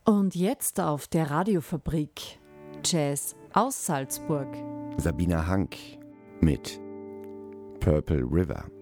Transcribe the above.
Und jetzt auf der Radiofabrik Jazz aus Salzburg. Sabina Hank mit Purple River.